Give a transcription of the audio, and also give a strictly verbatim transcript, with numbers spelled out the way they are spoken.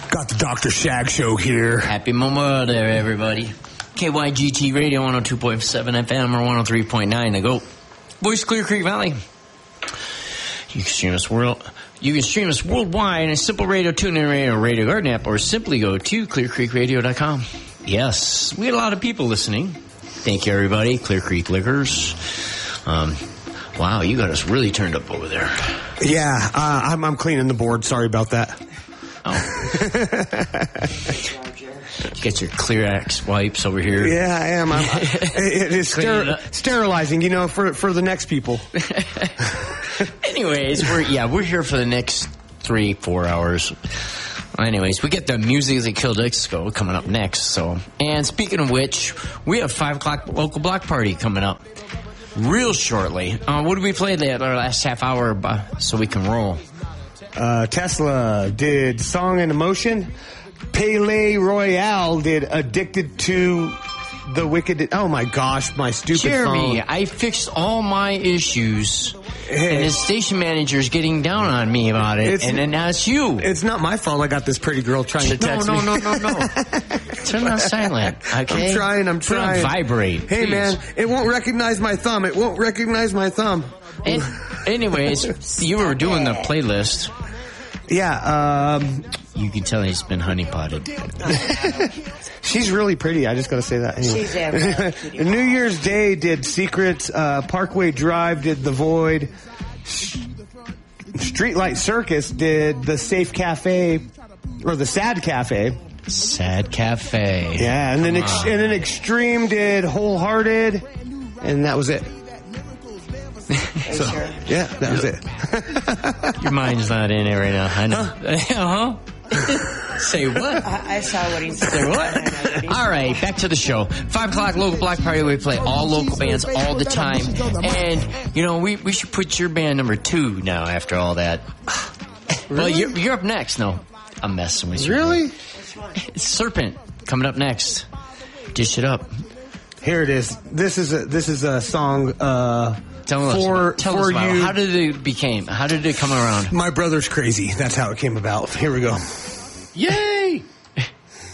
Got the Doctor Shag Show here. Happy Memorial Day, everybody. K Y G T Radio one oh two point seven F M or one oh three point nine to go. Voice Clear Creek Valley. You can stream us world. You can stream us worldwide in a simple radio, TuneIn Radio, Radio Garden app, or simply go to clear creek radio dot com. Yes, we had a lot of people listening. Thank you, everybody. Clear Creek Liquors. Um, wow, you got us really turned up over there. Yeah, uh, I'm, I'm cleaning the board. Sorry about that. Oh. Get your Clearax wipes over here. Yeah, I am. I'm, it is ster- it sterilizing, you know, for for the next people. Anyways, we're yeah, we're here for the next three, four hours. Anyways, we get the Music That Killed Disco coming up next. So, and speaking of which, we have five o'clock local block party coming up real shortly. Uh, what did we play there our last half hour uh, so we can roll? Uh, Tesla did Song and Emotion. Pele Royale did Addicted to the Wicked. Oh my gosh, my stupid Jeremy, phone. I fixed all my issues. And the station manager's getting down on me about it, It's- and then now it's you. It's not my fault I got this pretty girl trying to No, text no, me. no, no, no. Turn on silent, okay? I'm trying, I'm Put trying. on vibrate. Hey, please. man, it won't recognize my thumb. It won't recognize my thumb. And, anyways, you were doing the playlist. Yeah, um... You can tell he's been honeypotted. She's really pretty. I just got to say that. Anyway. She's ever. New Year's Day did Secrets. Uh, Parkway Drive did The Void. Streetlight Circus did The Safe Cafe, or The Sad Cafe. Sad Cafe. Yeah, and then ex- and then Extreme did Wholehearted, and that was it. So, sure? yeah, that was it. Your mind's not in it right now. I know. Uh-huh. Say what? I, I saw what he said. Say what? All right, back to the show. Five o'clock local block party. We play all local bands all the time, and you know we we should put your band number two now. After all that, well, you're, you're up next. No, I'm messing with you. Really? It's Serpent coming up next. Dish it up. Here it is. This is a this is a song uh, Tell us, for tell for us about you. it. How did it became? How did it come around? My brother's crazy. That's how it came about. Here we go. Yay!